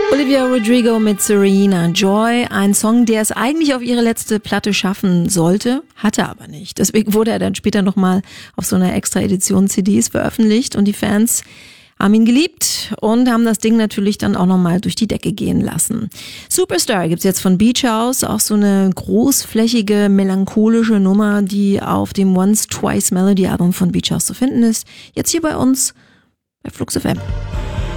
Olivia Rodrigo mit Serena Joy, ein Song, der es eigentlich auf ihre letzte Platte schaffen sollte, hatte aber nicht. Deswegen wurde er dann später nochmal auf so einer extra Edition CDs veröffentlicht und die Fans haben ihn geliebt und haben das Ding natürlich dann auch nochmal durch die Decke gehen lassen. Superstar gibt's jetzt von Beach House, auch so eine großflächige, melancholische Nummer, die auf dem Once Twice Melody Album von Beach House zu finden ist. Jetzt hier bei uns bei Flux FM.